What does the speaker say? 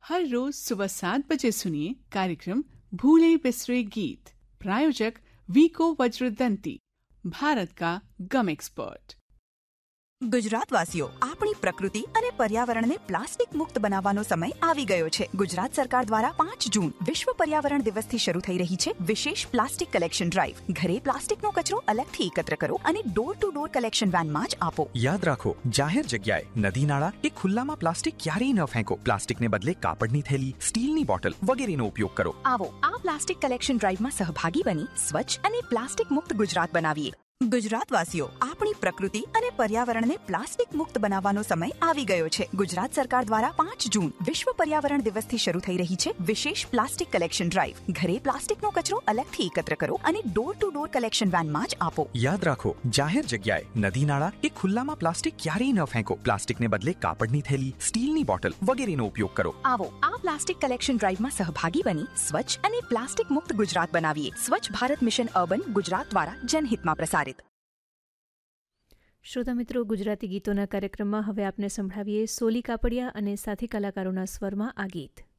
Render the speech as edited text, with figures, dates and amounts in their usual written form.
हर रोज सुबह 7 बजे सुनिए कार्यक्रम भूले बिसरे गीत। प्रायोजक वीको वज्रदंती, भारत का गम एक्सपर्ट। ગુજરાતવાસીઓ, આપણી પ્રકૃતિ અને પર્યાવરણને પ્લાસ્ટિક મુક્ત બનાવવાનો સમય આવી ગયો છે. ગુજરાત સરકાર દ્વારા 5 જૂન વિશ્વ પર્યાવરણ દિવસથી શરૂ થઈ રહી છે વિશેષ પ્લાસ્ટિક કલેક્શન ડ્રાઈવ. ઘરે પ્લાસ્ટિકનો કચરો અલગથી એકત્ર કરો અને ડોર ટુ ડોર કલેક્શન વેનમાં જ આપો. યાદ રાખો, જાહેર જગ્યાએ, નદી નાળા કે ખુલ્લામાં પ્લાસ્ટિક ક્યારેય ન ફેંકો. પ્લાસ્ટિકને બદલે કાપડની થેલી, સ્ટીલની બોટલ વગેરેનો ઉપયોગ કરો. આવો આ પ્લાસ્ટિક કલેક્શન ડ્રાઈવમાં સહભાગી બની સ્વચ્છ અને પ્લાસ્ટિક મુક્ત ગુજરાત બનાવીએ. ગુજરાતવાસીઓ, આપણી પ્રકૃતિ અને પર્યાવરણને પ્લાસ્ટિક મુક્ત બનાવવાનો સમય આવી ગયો છે. ગુજરાત સરકાર દ્વારા 5 જૂન વિશ્વ પર્યાવરણ દિવસથી શરૂ થઈ રહી છે વિશેષ પ્લાસ્ટિક કલેક્શન ડ્રાઈવ. ઘરે પ્લાસ્ટિકનો કચરો અલગથી એકત્ર કરો અને ડોર ટુ ડોર કલેક્શન વેનમાં જ આપો. યાદ રાખો, જાહેર જગ્યાએ, નદી નાળા કે ખુલ્લામાં પ્લાસ્ટિક ક્યારેય ન ફેંકો. પ્લાસ્ટિકને બદલે કાપડની થેલી, સ્ટીલની બોટલ વગેરેનો ઉપયોગ કરો. આવો આ પ્લાસ્ટિક કલેક્શન ડ્રાઈવમાં સહભાગી બની સ્વચ્છ અને પ્લાસ્ટિક મુક્ત ગુજરાત બનાવીએ. સ્વચ્છ ભારત મિશન અર્બન ગુજરાત દ્વારા જનહિતમાં પ્રસારિત. શ્રોતા મિત્રો, ગુજરાતી ગીતોના કાર્યક્રમમાં હવે આપને સંભળાવીએ સોલી કાપડિયા અને સાથી કલાકારોના સ્વરમાં આ ગીત.